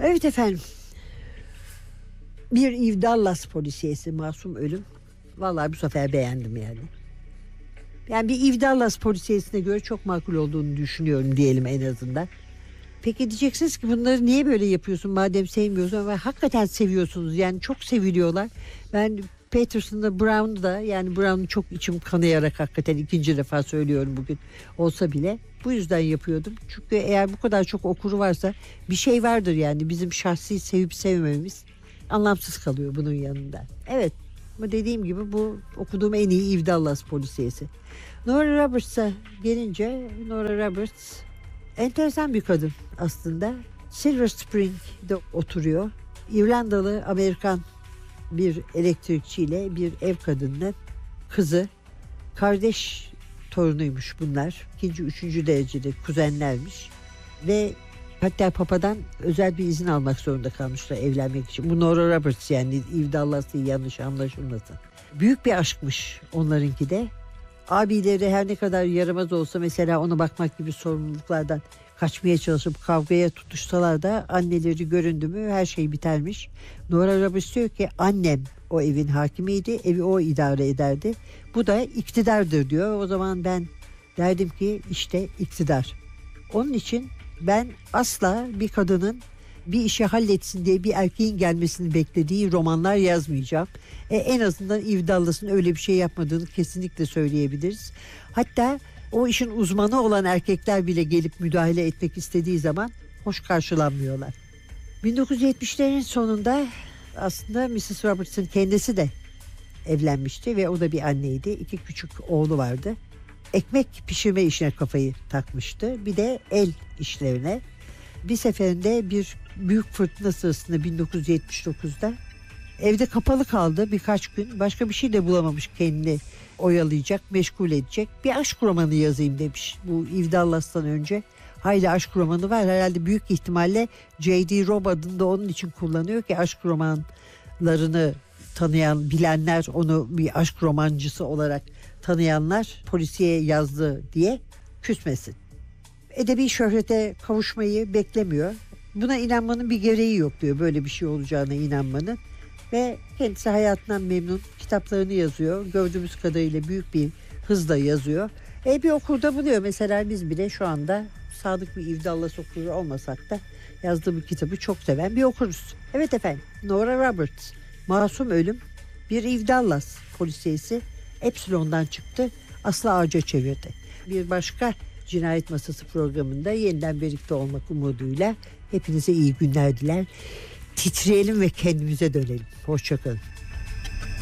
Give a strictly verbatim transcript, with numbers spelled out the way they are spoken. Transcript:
Evet efendim. Bir Eve Dallas polisiyesi, masum ölüm. Vallahi bu sefer beğendim yani. Yani bir Eve Dallas polisiyesine göre çok makul olduğunu düşünüyorum diyelim en azından. Peki diyeceksiniz ki bunları niye böyle yapıyorsun madem sevmiyorsun, ama hakikaten seviyorsunuz yani, çok seviliyorlar. Ben Peterson'da, Brown'da, yani Brown'u çok içim kanayarak hakikaten ikinci defa söylüyorum bugün olsa bile, bu yüzden yapıyordum. Çünkü eğer bu kadar çok okuru varsa bir şey vardır yani, bizim şahsi sevip sevmemiz anlamsız kalıyor bunun yanında. Evet, ama dediğim gibi bu okuduğum en iyi Eve Dallas polisiyesi. Nora Roberts'a gelince, Nora Roberts enteresan bir kadın aslında. Silver Spring'de oturuyor. İrlandalı Amerikan bir elektrikçiyle bir ev kadınının kızı. Kardeş torunuymuş bunlar. İkinci, üçüncü derecede kuzenlermiş. Ve hatta papadan özel bir izin almak zorunda kalmışlar evlenmek için. Bu Nora Roberts yani, Eve Dallas'ı yanlış anlaşılmasın. Büyük bir aşkmış onlarınki de. Abileri her ne kadar yaramaz olsa, mesela ona bakmak gibi sorumluluklardan kaçmaya çalışıp kavgaya tutuşsalar da, anneleri göründü mü her şey bitermiş. Nora Roberts diyor ki annem o evin hakimiydi, evi o idare ederdi. Bu da iktidardır diyor. O zaman ben derdim ki işte iktidar. Onun için ben asla bir kadının bir işi halletsin diye bir erkeğin gelmesini beklediği romanlar yazmayacağım. E, en azından Eve Dallas'ın öyle bir şey yapmadığını kesinlikle söyleyebiliriz. Hatta o işin uzmanı olan erkekler bile gelip müdahale etmek istediği zaman hoş karşılanmıyorlar. bin dokuz yüz yetmişlerin sonunda aslında missus Roberts'ın kendisi de evlenmişti ve o da bir anneydi. İki küçük oğlu vardı. Ekmek pişirme işine kafayı takmıştı. Bir de el işlerine. Bir seferinde bir büyük fırtına sırasında bin dokuz yüz yetmiş dokuzda evde kapalı kaldı birkaç gün. Başka bir şey de bulamamış kendini oyalayacak, meşgul edecek. Bir aşk romanı yazayım demiş. Bu Eve Dallas'tan önce hayli aşk romanı var. Herhalde büyük ihtimalle J D. Robb adını da onun için kullanıyor ki aşk romanlarını tanıyan, bilenler, onu bir aşk romancısı olarak tanıyanlar polisiye yazdı diye küsmesin. Edebi şöhrete kavuşmayı beklemiyor. Buna inanmanın bir gereği yok diyor, böyle bir şey olacağına inanmanın. Ve kendisi hayatından memnun, kitaplarını yazıyor. Gördüğümüz kadarıyla büyük bir hızla yazıyor. E bir okur da buluyor. Mesela biz bile şu anda sadık bir Eve Dallas okuru olmasak da yazdığı bir kitabı çok seven bir okuruz. Evet efendim, Nora Roberts, Masum Ölüm, bir Eve Dallas polisiyesi, Epsilon'dan çıktı, Aslı Ağaca çevirdi. Bir başka Cinayet Masası programında yeniden birlikte olmak umuduyla hepinize iyi günler diler. Titreyelim ve kendimize dönelim. Hoşça kalın.